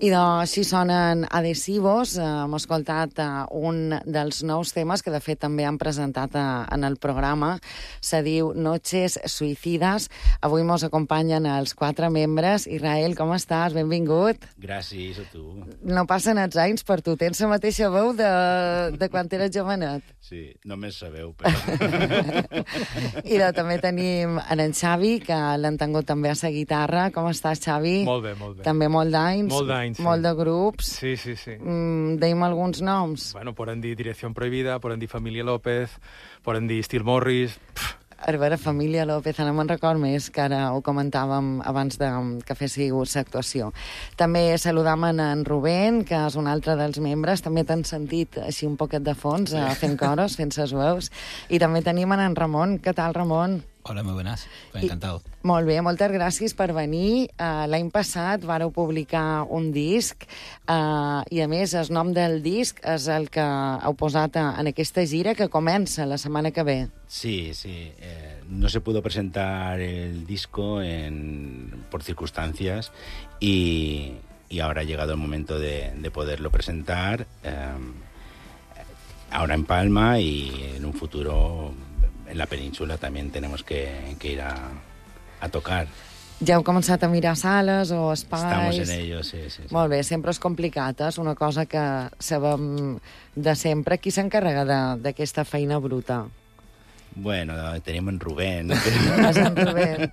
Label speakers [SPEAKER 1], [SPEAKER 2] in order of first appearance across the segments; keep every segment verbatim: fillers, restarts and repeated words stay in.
[SPEAKER 1] I doncs, així sonen Adhesivos. Hem escoltat uh, un dels nous temes que, de fet, també han presentat uh, en el programa. Se diu Noches Suïcides. Avui mos acompanyen els quatre membres. Israel, com estàs? Benvingut.
[SPEAKER 2] Gràcies a tu.
[SPEAKER 1] No passen els anys per tu. Tens la mateixa veu de, de quan eres jovenet.
[SPEAKER 2] Sí, només sabeu, però...
[SPEAKER 1] I de, també tenim en, en Xavi, que l'han tingut també a la guitarra. Com estàs, Xavi?
[SPEAKER 3] Molt bé, molt bé.
[SPEAKER 1] També molt d'anys.
[SPEAKER 3] Molt d'anys, sí.
[SPEAKER 1] Molt de grups.
[SPEAKER 3] Sí, sí, sí.
[SPEAKER 1] Mm, deim alguns noms.
[SPEAKER 3] Bueno, poden dir Dirección Prohibida, poden dir Família López, poden dir Steel Morris... Pff.
[SPEAKER 1] A veure, Família López, ara me'n record més, que ara ho comentàvem abans de que féssiu l'actuació. També saludam en Rubén, que és un altre dels membres, també t'han sentit així un poquet de fons, sí. fent coros, fent ses veus. I també tenim en Ramon. Què tal, Ramon?
[SPEAKER 4] Hola, muy buenas. Pues encantado.
[SPEAKER 1] I, molt bé, moltes gràcies per venir. Uh, L'any passat vareu publicar un disc uh, i, a més, el nom del disc és el que heu posat en aquesta gira que comença la setmana que ve.
[SPEAKER 2] Sí, sí. Eh, no se pudo presentar el disco en, por circunstancias y, y ahora ha llegado el momento de, de poderlo presentar eh, ahora en Palma y en un futuro... En la península también tenemos que, que ir a, a tocar.
[SPEAKER 1] Ja heu començat a mirar sales o espais?
[SPEAKER 2] Estamos en ello, sí, sí, sí.
[SPEAKER 1] Molt bé, sempre és complicat, és una cosa que sabem de sempre. Qui s'encarrega d'aquesta feina bruta?
[SPEAKER 2] Bueno, tenemos en Rubén.
[SPEAKER 1] És en Rubén.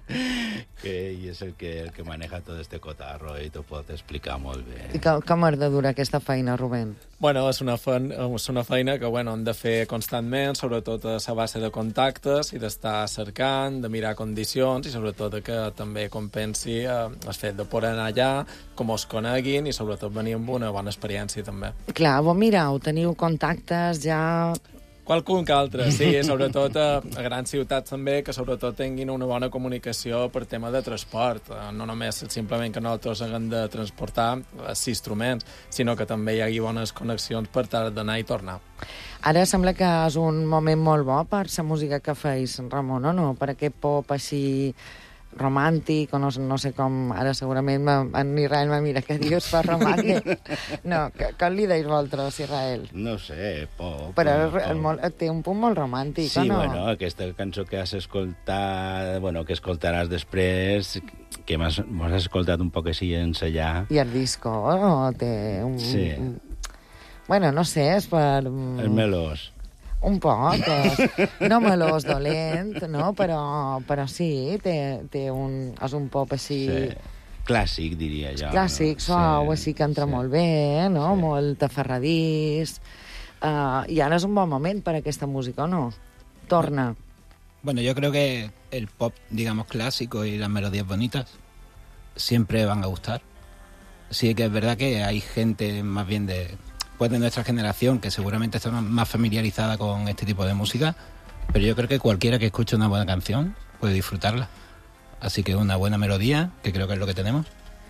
[SPEAKER 2] Que ell és el que, el que maneja tot este cotarro i t'ho pot explicar molt bé.
[SPEAKER 1] I com, com has de dur aquesta feina, Rubén?
[SPEAKER 5] Bueno, és una, feina, és una feina que bueno, hem de fer constantment, sobretot a la base de contactes i d'estar cercant, de mirar condicions i sobretot que també compensi eh, el fet de poder anar allà, com us coneguin i sobretot venir amb una bona experiència també.
[SPEAKER 1] Clar, vos mireu, teniu contactes ja...
[SPEAKER 5] Qualcun que altre, sí, sobretot a, a grans ciutats també, que sobretot tinguin una bona comunicació per tema de transport. No només simplement que nosaltres haguem de transportar els instruments, sinó que també hi hagi bones connexions per tal d'anar i tornar.
[SPEAKER 1] Ara sembla que és un moment molt bo per la música que feis, Ramon, o no? Per aquest pop així romàntic, o no, no sé com... Ara segurament en Israel me mira que dius per romàntic. No, com li deis vosaltres, Israel?
[SPEAKER 2] No sé, pop...
[SPEAKER 1] Però
[SPEAKER 2] pop.
[SPEAKER 1] És molt, té un punt molt romàntic,
[SPEAKER 2] sí,
[SPEAKER 1] o no?
[SPEAKER 2] Sí, bueno, aquesta cançó que has escoltat, bueno, que escoltaràs després, que m'has escoltat un poc així ensenyar...
[SPEAKER 1] I el disco, oh, té un...
[SPEAKER 2] Sí.
[SPEAKER 1] Un... Bueno, no sé, és per...
[SPEAKER 2] El melós.
[SPEAKER 1] Un poc, és, no melós dolent, no? Però, però sí, té, té un, és un pop així...
[SPEAKER 2] Sí. Clàssic, diria jo.
[SPEAKER 1] Clàssic, suau, sí, així que entra sí. molt bé, no? Sí. Molt aferradís. Uh, I ara és un bon moment per a aquesta música, o no? Torna.
[SPEAKER 4] Bueno, yo creo que el pop, digamos, clásico y las melodías bonitas siempre van a gustar. Sí que es verdad que hay gente más bien de... pues de nuestra generación, que seguramente está más familiarizada con este tipo de música, pero yo creo que cualquiera que escuche una buena canción puede disfrutarla. Así que una buena melodía, que creo que es lo que tenemos,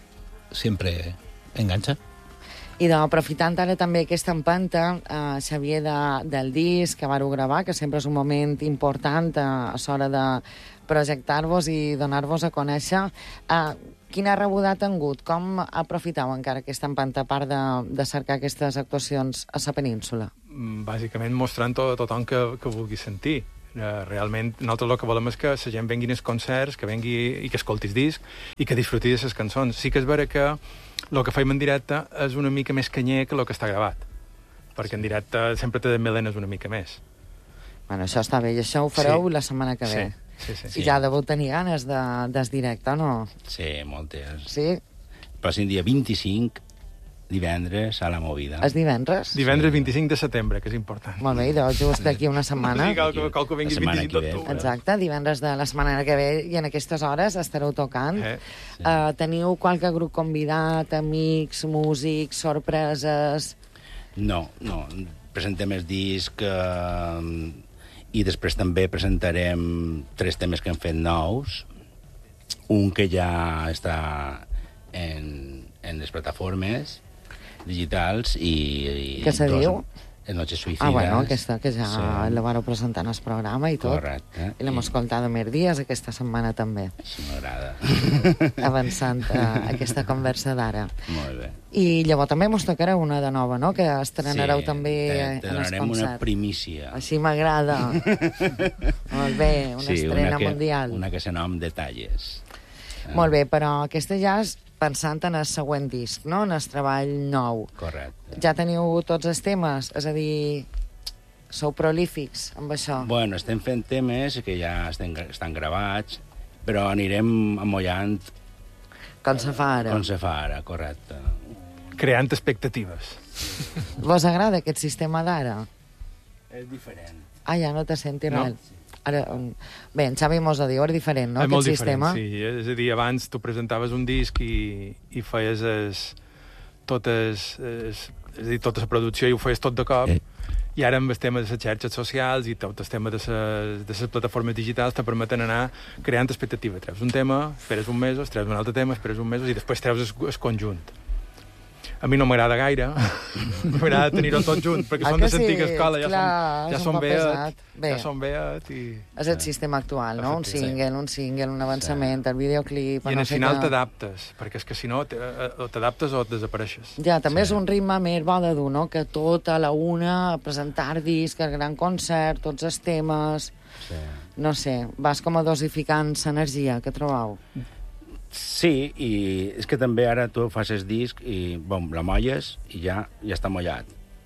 [SPEAKER 4] siempre engancha.
[SPEAKER 1] I doncs, aprofitant ara també aquesta empenta, eh, Xavier, de, del disc que vareu gravar, que sempre és un moment important a, a l'hora de projectar-vos i donar-vos a conèixer, eh, quina rebuda ha tingut? Com aprofiteu encara aquesta empenta, a part de, de cercar aquestes actuacions a la península?
[SPEAKER 3] Bàsicament mostrant tot, tothom que, que vulgui sentir. Uh, realment, nosaltres el que volem és que la gent vengui als concerts, que vengui i que escoltis disc i que disfruti de les cançons. Sí que és vera que el que feim en directe és una mica més canyer que el que està gravat, perquè en directe sempre te desmelenes una mica més.
[SPEAKER 1] Bueno, això està bé, i això ho fareu sí. la setmana que ve.
[SPEAKER 3] Sí, sí, sí.
[SPEAKER 1] I ja deveu tenir ganes de, des directe, no?
[SPEAKER 2] Sí, moltes.
[SPEAKER 1] Sí?
[SPEAKER 2] Passin dia vint-i-cinc, divendres, a la Movida.
[SPEAKER 1] És divendres?
[SPEAKER 3] Divendres sí. vint-i-cinc de setembre, que és important.
[SPEAKER 1] Molt bé, doncs just d'aquí una setmana.
[SPEAKER 3] Sí, cal, cal que vengui vint-i-cinc d'octubre.
[SPEAKER 1] Exacte, divendres de la setmana que ve, i en aquestes hores estareu tocant. Eh. Sí. Uh, teniu qualque grup convidat, amics, músics, sorpreses?
[SPEAKER 2] No, no. Presentem el disc... Uh, i després també presentarem tres temes que hem fet nous, un que ja està en, en les plataformes digitals i... i
[SPEAKER 1] què se
[SPEAKER 2] dos,
[SPEAKER 1] diu?
[SPEAKER 2] Noches Suïcides.
[SPEAKER 1] Ah, bueno, aquesta que ja
[SPEAKER 2] sí.
[SPEAKER 1] la vareu presentar en el programa i tot.
[SPEAKER 2] Correcte.
[SPEAKER 1] I l'hem
[SPEAKER 2] I...
[SPEAKER 1] escoltada més dies aquesta setmana també.
[SPEAKER 2] Això m'agrada.
[SPEAKER 1] Avançant a aquesta conversa d'ara.
[SPEAKER 2] Molt bé.
[SPEAKER 1] I llavors també mos tocarà una de nova, no?, que estrenareu
[SPEAKER 2] sí,
[SPEAKER 1] també
[SPEAKER 2] te, te
[SPEAKER 1] en el
[SPEAKER 2] donarem
[SPEAKER 1] concert.
[SPEAKER 2] una primícia.
[SPEAKER 1] Així m'agrada. Molt bé, una
[SPEAKER 2] sí,
[SPEAKER 1] estrena
[SPEAKER 2] una que,
[SPEAKER 1] mundial.
[SPEAKER 2] Una que se nom Detalles.
[SPEAKER 1] Molt bé, però aquesta ja és pensant en el següent disc, no?, en el treball nou.
[SPEAKER 2] Correcte.
[SPEAKER 1] Ja teniu tots els temes? És a dir, sou prolífics amb això?
[SPEAKER 2] Bueno, estem fent temes que ja estan, estan gravats, però anirem amollant...
[SPEAKER 1] Com se fa ara?
[SPEAKER 2] Com se fa ara, correcte.
[SPEAKER 3] Creant expectatives.
[SPEAKER 1] Vos agrada aquest sistema d'ara?
[SPEAKER 2] És diferent.
[SPEAKER 1] Ah, ja no te senti
[SPEAKER 3] No.
[SPEAKER 1] res. Ara, um, bé, en Xavi mos ho diu, és diferent, no,
[SPEAKER 3] és
[SPEAKER 1] aquest
[SPEAKER 3] molt
[SPEAKER 1] sistema?
[SPEAKER 3] diferent, sí. És a dir, abans tu presentaves un disc i, i feies es, totes, es, és a dir, tota la producció i ho feies tot de cop,
[SPEAKER 2] Eh.
[SPEAKER 3] i ara amb el tema de les xarxes socials i tot el tema de les, de les plataformes digitals te permeten anar creant expectativa. Treus un tema, esperes un mesos, treus un altre tema, esperes un mesos i després treus el, el conjunt. A mi no m'agrada gaire, m'agrada tenir-ho tot junt, perquè
[SPEAKER 1] Ah,
[SPEAKER 3] són
[SPEAKER 1] que
[SPEAKER 3] de sentir que
[SPEAKER 1] sí?
[SPEAKER 3] escola, ja
[SPEAKER 1] Clar,
[SPEAKER 3] són, ja
[SPEAKER 1] és un
[SPEAKER 3] són
[SPEAKER 1] poc
[SPEAKER 3] beat,
[SPEAKER 1] pesat. Bé.
[SPEAKER 3] ja són beat i...
[SPEAKER 1] És el sistema actual, no? Un
[SPEAKER 3] Sí.
[SPEAKER 1] single, un single, un avançament, el videoclip...
[SPEAKER 3] I en
[SPEAKER 1] no
[SPEAKER 3] el
[SPEAKER 1] sé
[SPEAKER 3] final
[SPEAKER 1] què.
[SPEAKER 3] t'adaptes, perquè és que si no te- eh, o t'adaptes o et desapareixes.
[SPEAKER 1] Ja, també
[SPEAKER 2] Sí.
[SPEAKER 1] és un ritme més bo de dur, no?, que tot a la una, presentar disc, el gran concert, tots els temes...
[SPEAKER 2] Sí.
[SPEAKER 1] No sé, vas com a dosificant l'energia, què trobeu?
[SPEAKER 2] Sí, i és que també ara tu fas el disc i, bom, la molles i ja ja està mollat.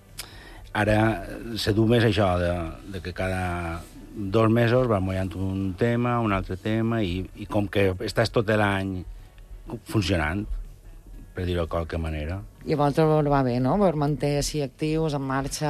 [SPEAKER 2] Ara se du més això de, de que cada dos mesos vas mollant un tema, un altre tema, i, i com que estàs tot l'any funcionant, per dir-ho de qualque manera.
[SPEAKER 1] I a vosaltres va bé, no?, per mantenir així actius, en marxa...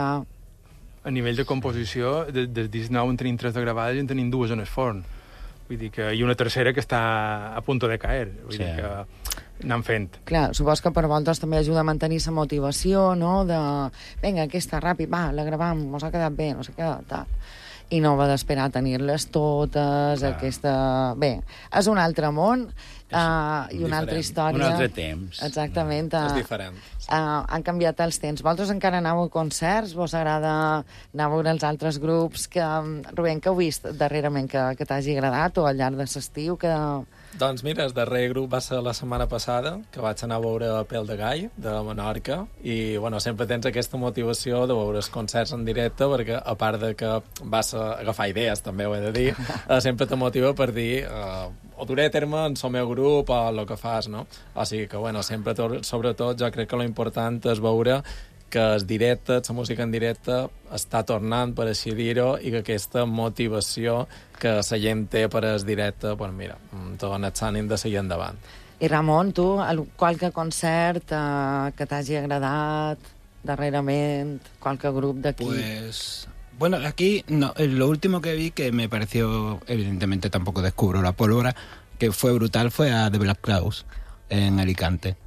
[SPEAKER 3] A nivell de composició, de, del disc nou en tenim tres de gravades i en tenim dues en el forn. Vull dir que, i una tercera que està a punt de caer. Vull
[SPEAKER 2] Sí.
[SPEAKER 3] dir que anem fent.
[SPEAKER 1] Clar, supos que per vosaltres també ajuda a mantenir la motivació, no?, de... Vinga, aquesta, ràpid, va, la gravam, mos ha quedat bé, no sé què, tal. I no va d'esperar tenir-les totes,
[SPEAKER 2] Clar.
[SPEAKER 1] aquesta... Bé, és un altre món uh, i una altra
[SPEAKER 5] diferent.
[SPEAKER 1] història.
[SPEAKER 2] Un altre temps.
[SPEAKER 1] Exactament. Uh,
[SPEAKER 5] És diferent.
[SPEAKER 1] Uh, han canviat els temps. Vosaltres encara aneu a concerts? Vos agrada anar a veure els altres grups? Que, um, Rubén, que heu vist darrerament que, que t'hagi agradat o al llarg de l'estiu? Que...
[SPEAKER 5] Doncs mira, el darrer grup va ser la setmana passada, que vaig anar a veure Pèl de Gall, de Menorca, i bueno, sempre tens aquesta motivació de veure els concerts en directe, perquè a part de que vas a agafar idees, també ho he de dir, eh, sempre te motiva per dir eh, o duré a terme en el meu grup o el que fas, no? O sigui que, bueno, sempre, to- sobretot, jo crec que lo important és veure que el directe, la música en directe, està tornant, per així dir-ho, i que aquesta motivació que la gent té per el directe, pues mira, te dona el ànim de seguir endavant.
[SPEAKER 1] I Ramon, tu, el, qualque concert uh, que t'hagi agradat darrerament, qualque grup d'aquí?
[SPEAKER 4] Pues, bueno, aquí no, eh, lo último que vi que me pareció, evidentemente tampoco descubro la pólvora, que fue brutal, fue a The Black Crowes en Alicante.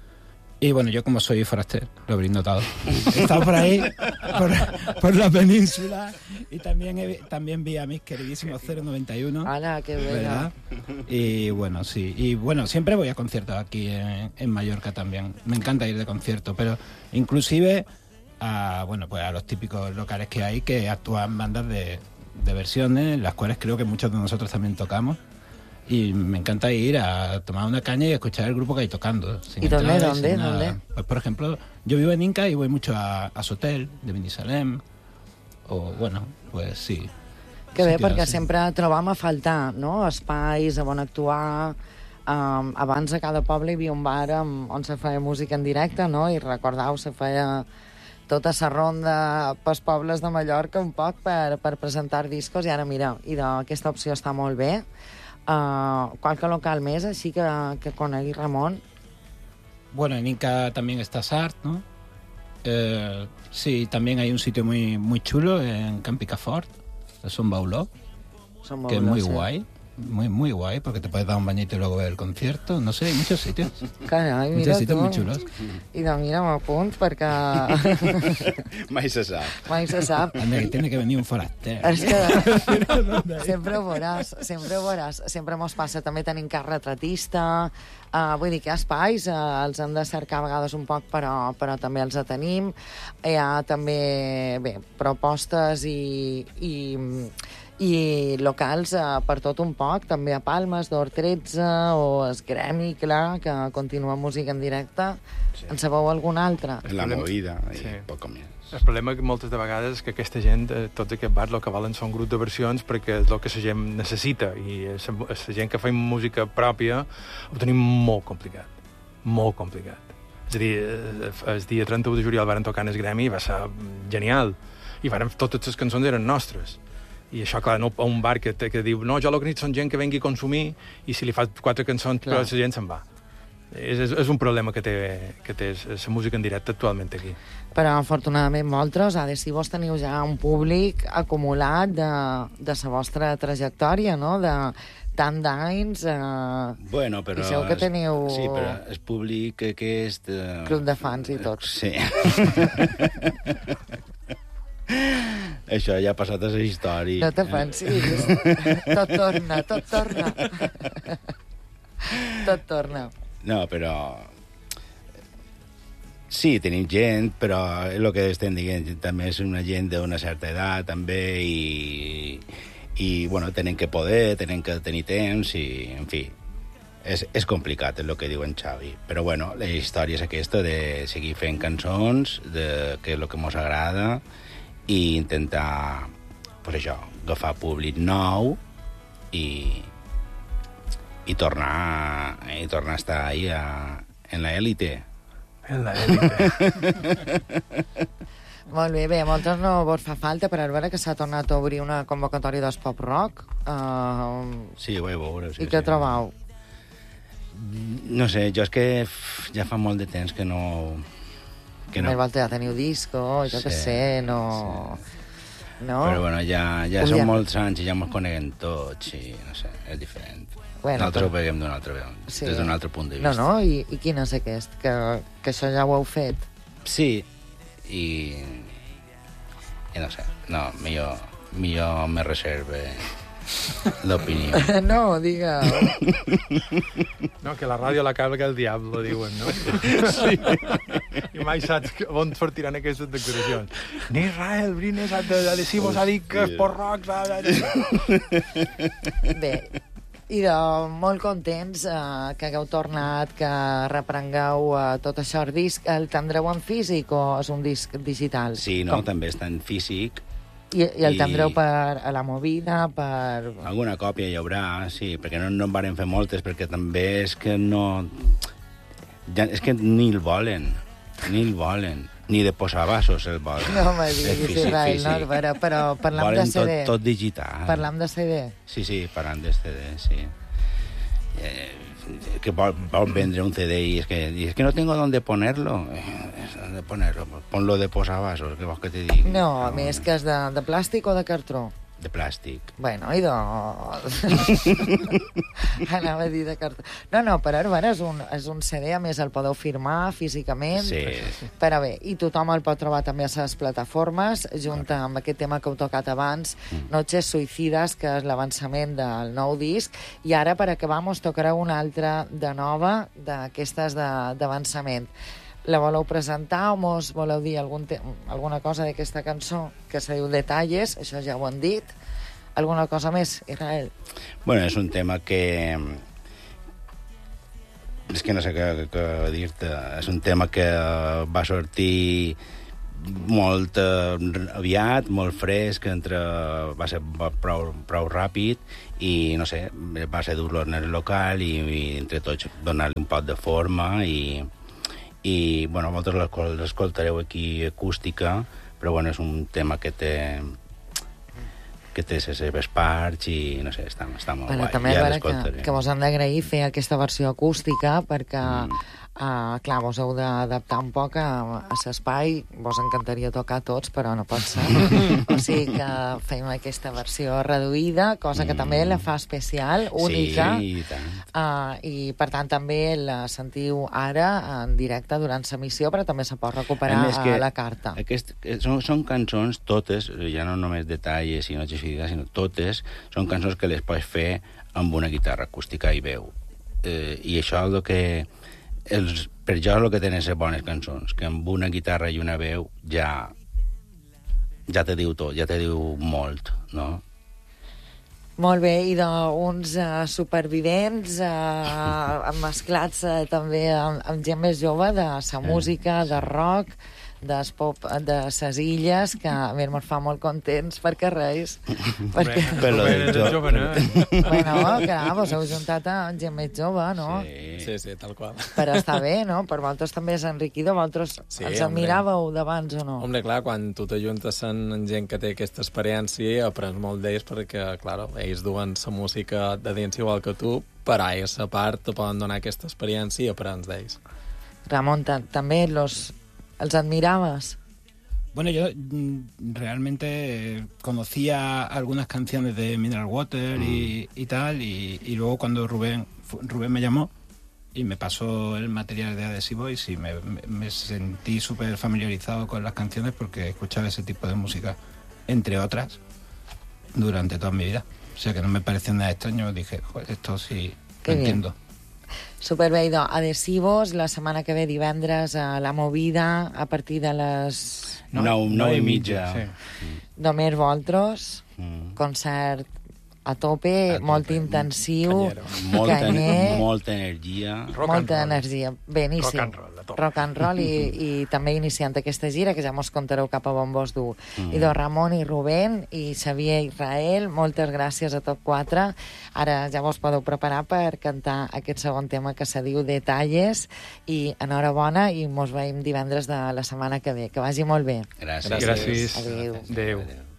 [SPEAKER 4] Y bueno, yo como soy forastero, lo habréis notado. He estado por ahí, por, por la península, y también, he, también vi a mis queridísimos cero noventa y uno.
[SPEAKER 1] Hola, qué bella.
[SPEAKER 4] ¿Verdad? Y bueno, sí. Y bueno, siempre voy a conciertos aquí en, en Mallorca también. Me encanta ir de concierto, pero inclusive a, bueno, pues a los típicos locales que hay que actúan bandas de, de versiones, las cuales creo que muchos de nosotros también tocamos. Y me encanta ir a tomar una caña y escuchar el grupo que hay tocando. sin
[SPEAKER 1] ¿Y dónde,
[SPEAKER 4] entrar
[SPEAKER 1] dónde,
[SPEAKER 4] sin nada.
[SPEAKER 1] dónde?
[SPEAKER 4] Pues por ejemplo, yo vivo en Inca y voy mucho a, a Sotel, de Binissalem, o bueno, pues sí.
[SPEAKER 1] Que bé,
[SPEAKER 4] sitios
[SPEAKER 1] perquè
[SPEAKER 4] así.
[SPEAKER 1] sempre trobam a faltar, no?, espais on actuar. Um, abans a cada poble hi havia un bar amb, on se feia música en directe, no?, i recordeu, se feia tota la ronda pels pobles de Mallorca un poc per, per presentar discos, i ara mira, i aquesta opció està molt bé. Uh, qualque local més, així que, que conegui Ramon?
[SPEAKER 4] Bueno, en Inca también está Sart, ¿no? Eh, sí, también hay un sitio muy, muy chulo en Camp Picafort, es un bauló,
[SPEAKER 1] Som
[SPEAKER 4] que es muy
[SPEAKER 1] fabulosos.
[SPEAKER 4] guay. muy, muy guay, porque te puedes dar un bañito y luego ver el concierto. No sé, hay muchos sitios.
[SPEAKER 1] Carai, mira
[SPEAKER 4] muchos sitios
[SPEAKER 1] tu.
[SPEAKER 4] muy xulos.
[SPEAKER 1] I de mira, m'apunts perquè
[SPEAKER 2] Mai se sap.
[SPEAKER 1] mai se sap.
[SPEAKER 4] Anda, que tiene que venir un foraster.
[SPEAKER 1] És que sempre ho veuràs, sempre ho veuràs. Sempre mos passa, també tenim cas retratista, uh, vull dir que hi ha espais, uh, els hem de cercar a vegades un poc, però, però també els tenim. Hi ha també, bé, propostes i, i, i locals uh, per tot un poc, també a Palmes, d'Or tretze, o es Gremi, clar, que continua música en directe. Sí. En sabeu algun altre?
[SPEAKER 2] La movida i
[SPEAKER 3] Sí.
[SPEAKER 2] poc més.
[SPEAKER 3] El problema que moltes de vegades és que aquesta gent, eh, tots aquests bars, el que volen són grups de versions perquè és el que la gent necessita, i la gent que fa música pròpia ho tenim molt complicat, molt complicat. És a dir, el dia trenta-u de juliol varen tocar en el Gremi i va ser genial, i varen, totes les cançons eren nostres. I això, clar, no, a un bar que, que diu no, jo el que necessito són gent que vengui a consumir, i si li fas quatre cançons, clar, però la gent se'n va. És, és, és un problema que té, que té la música en directe actualment aquí.
[SPEAKER 1] Però, afortunadament, moltes, ha de si vos teniu ja un públic acumulat de, de la vostra trajectòria, no?, de tant d'anys. Eh,
[SPEAKER 2] Bueno, però...
[SPEAKER 1] I segur que teniu...
[SPEAKER 2] Sí, però és públic aquest... Eh...
[SPEAKER 1] Club de fans i tot.
[SPEAKER 2] Sí. Això ja ha passat a la història.
[SPEAKER 1] No te pensis. Tot torna, tot torna. Tot torna.
[SPEAKER 2] No, però... Sí, tenim gent, però el que estem dient també és una gent d'una certa edat, també, i, i bueno, tenen que poder, tenen que tenir temps, i, en fi, és, és complicat, és el que diu en Xavi. Però, bueno, la història és aquesta de seguir fent cançons, de que és el que ens agrada, i intentar, pues això, agafar públic nou i, i tornar, i tornar a estar ahí a, en la élite.
[SPEAKER 3] En la élite.
[SPEAKER 1] Molt bé, bé, a moltes no vos fa falta, però ara veure que s'ha tornat a obrir una convocatòria dels pop rock. Uh,
[SPEAKER 2] Sí, ho vaig veure. Sí,
[SPEAKER 1] I què
[SPEAKER 2] sí.
[SPEAKER 1] trobau?
[SPEAKER 2] No sé, jo és que f, ja fa molt de temps que no... Que no.
[SPEAKER 1] Més volta ja teniu disco, jo
[SPEAKER 2] Sí,
[SPEAKER 1] què sé, no... No?
[SPEAKER 2] Però bueno, ja, ja
[SPEAKER 1] Ui,
[SPEAKER 2] són
[SPEAKER 1] ja.
[SPEAKER 2] molts anys i ja ens coneguem tots i no sé, és diferent.
[SPEAKER 1] Bueno,
[SPEAKER 2] Nosaltres
[SPEAKER 1] però-
[SPEAKER 2] ho veiem d'un altre,
[SPEAKER 1] Sí.
[SPEAKER 2] des d'un altre punt de
[SPEAKER 1] No,
[SPEAKER 2] vista.
[SPEAKER 1] no? I, i quin és aquest? Que, que això ja ho heu fet?
[SPEAKER 2] Sí, i... I no sé, no, millor, millor me reserve l'opinió.
[SPEAKER 1] No, digue.
[SPEAKER 3] No, que la ràdio la carga el diablo, diuen, no? Sí. I mai saps que- on sortiran aquestes declaracions. Ni Israel Brines ha de, de decimos a dir que els porrocs... Ha de...
[SPEAKER 1] Bé, i de molt contents eh, que hagueu tornat, que reprengueu eh, tot això. El disc el tindreu en físic o és un disc digital?
[SPEAKER 2] Sí, no,
[SPEAKER 1] Com?
[SPEAKER 2] també està en físic.
[SPEAKER 1] I, I el
[SPEAKER 2] I-
[SPEAKER 1] tindreu per a la movida, per...
[SPEAKER 2] Alguna còpia hi haurà, sí, perquè no, no en varen fer moltes, perquè també és que no... Ja, és que ni el volen, ni el volen, ni de posavasos el volen.
[SPEAKER 1] No me
[SPEAKER 2] És
[SPEAKER 1] diguis,
[SPEAKER 2] físic,
[SPEAKER 1] Israel, no,
[SPEAKER 2] físic.
[SPEAKER 1] però, però parlam de
[SPEAKER 2] Volen
[SPEAKER 1] C D.
[SPEAKER 2] tot, tot digital.
[SPEAKER 1] Parlam de C D.
[SPEAKER 2] Sí, sí, parlant de C D, sí. Eh, que vol, vol vendre un C D y es que, y es que no tengo dónde ponerlo. Eh, ¿Dónde ponerlo? Pues ponlo de posavasos, que vols que te digui.
[SPEAKER 1] No, a més que és de, de plàstic o de cartró?
[SPEAKER 2] De plàstic.
[SPEAKER 1] Bueno, i de... Anava a dir de cartró. No, no, però ara bueno, és, un, és un C D, a més el podeu firmar físicament.
[SPEAKER 2] Sí.
[SPEAKER 1] Però bé, i tothom el pot trobar també a les plataformes, junt amb aquest tema que heu tocat abans,
[SPEAKER 2] Mm.
[SPEAKER 1] Noches Suïcides, que és l'avançament del nou disc, i ara, per acabar, mos tocarà una altra de nova d'aquestes de- d'avançament. La voleu presentar o mos voleu dir algun te alguna cosa d'aquesta cançó que se diu Detalles, això ja ho han dit. Alguna cosa més, Israel?
[SPEAKER 2] Bueno, és un tema que... És que no sé què, què dir-te. És un tema que va sortir molt eh, aviat, molt fresc, entre... va ser prou, prou ràpid i, no sé, va ser dur-lo en el local i, i entre tots donar-li un poc de forma i, i bueno, vosaltres l'escoltareu aquí acústica, però bueno, és un tema que té que té les seves parts i no sé, està, està molt
[SPEAKER 1] Bueno,
[SPEAKER 2] guai.
[SPEAKER 1] també
[SPEAKER 2] Ja
[SPEAKER 1] ja que,
[SPEAKER 2] l'escoltaré.
[SPEAKER 1] que vos han d'agrair fer aquesta versió acústica perquè
[SPEAKER 2] Mm.
[SPEAKER 1] Uh, clar, vos heu d'adaptar un poc a, a l'espai, vos encantaria tocar tots, però no pot ser. O sigui que fem aquesta versió reduïda, cosa que també la fa especial, única.
[SPEAKER 2] Sí, i tant.
[SPEAKER 1] Uh, I, per tant, també la sentiu ara en directe durant l'emissió, però també se pot recuperar
[SPEAKER 2] A més que
[SPEAKER 1] a la carta.
[SPEAKER 2] Aquest, són, són cançons, totes, ja no només detalles i noches ferides, sinó totes, són cançons que les pots fer amb una guitarra acústica i veu. Eh, I això és el que... Els, per jo el que tenen les bones cançons, que amb una guitarra i una veu ja ja te diu tot, ja te diu molt, no?
[SPEAKER 1] Molt bé, i d'uns uh, supervivents uh, mesclats uh, també amb, amb gent més jove de sa música, de rock, de pop de ses illes, que a mi ens fa molt contents perquè res. perquè...
[SPEAKER 2] Per lo del jo-
[SPEAKER 3] jove, no?
[SPEAKER 1] Bueno, clar, vos heu juntat amb gent més jove, no?
[SPEAKER 2] Sí.
[SPEAKER 5] Sí, sí, tal qual.
[SPEAKER 1] Però està bé, no? Per vosaltres també és enriquidor. Vosaltres
[SPEAKER 5] Sí,
[SPEAKER 1] els
[SPEAKER 5] hombre.
[SPEAKER 1] admiràveu d'abans o no?
[SPEAKER 5] Hombre, clar, quan tu t'ajuntes amb gent que té aquesta experiència, aprens molt d'ells perquè, clar, ells duen la música de dins igual que tu, però a esa part te poden donar aquesta experiència i aprens d'ells.
[SPEAKER 1] Ramon, ta- també los, els admiraves?
[SPEAKER 4] Bueno, yo mm, realmente eh, conocía algunas canciones de Mineral Water y, y tal, y, y luego cuando Rubén, fu- Rubén me llamó y me pasó el material de Adhesive Boys y me, me- me sentí súper familiarizado con las canciones porque escuchaba ese tipo de música, entre otras, durante toda mi vida. O sea que no me pareció nada extraño, dije, joder, esto sí
[SPEAKER 1] Qué
[SPEAKER 4] lo
[SPEAKER 1] bien.
[SPEAKER 4] entiendo.
[SPEAKER 1] Superbé, idò. Adhesivos, la setmana que ve divendres a La Movida, a partir de les
[SPEAKER 2] Nou, nou i mitja.
[SPEAKER 3] Sí.
[SPEAKER 1] Domer Voltros,
[SPEAKER 2] Mm.
[SPEAKER 1] concert a tope,
[SPEAKER 2] A tope.
[SPEAKER 1] molt intensiu,
[SPEAKER 5] Canyero.
[SPEAKER 2] Molta,
[SPEAKER 1] canyer,
[SPEAKER 2] molta energia.
[SPEAKER 3] Rock and
[SPEAKER 1] molta
[SPEAKER 3] roll.
[SPEAKER 1] energia. Beníssim.
[SPEAKER 3] Rock and roll, a tope.
[SPEAKER 1] Rock and roll i, i també iniciant aquesta gira, que ja mos contareu cap a Bombós dur.
[SPEAKER 2] Mm.
[SPEAKER 1] I de Ramon i Rubén i Xavier i Israel, moltes gràcies a tots quatre. Ara ja vos podeu preparar per cantar aquest segon tema que se diu Detalles, i enhorabona i mos veiem divendres de la setmana que ve. Que vagi molt bé.
[SPEAKER 2] Gràcies.
[SPEAKER 5] Gràcies.
[SPEAKER 3] Gràcies.
[SPEAKER 1] Adéu.
[SPEAKER 3] Adéu.
[SPEAKER 2] Adéu.